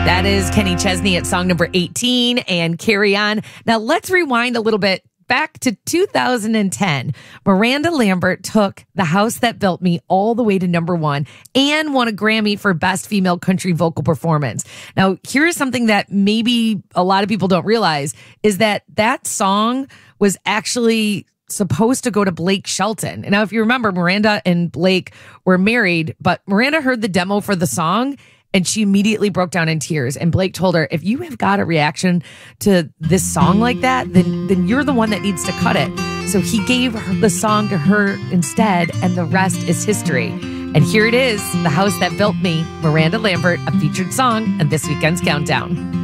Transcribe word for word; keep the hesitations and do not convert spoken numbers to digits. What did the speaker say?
That is Kenny Chesney at song number eighteen and Carry On. Now let's rewind a little bit back to two thousand ten. Miranda Lambert took The House That Built Me all the way to number one and won a Grammy for Best Female Country Vocal Performance. Now, here's something that maybe a lot of people don't realize is that that song was actually supposed to go to Blake Shelton. And now, if you remember, Miranda and Blake were married, but Miranda heard the demo for the song and she immediately broke down in tears. And Blake told her, if you have got a reaction to this song like that, then, then you're the one that needs to cut it. So he gave her the song to her instead, and the rest is history. And here it is, The House That Built Me, Miranda Lambert, a featured song on this weekend's Countdown.